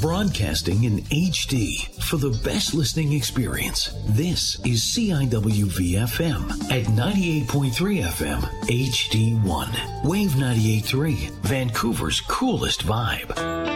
Broadcasting in HD for the best listening experience. This is CIWV-FM at 98.3 FM HD1. Wave 98.3, Vancouver's coolest vibe.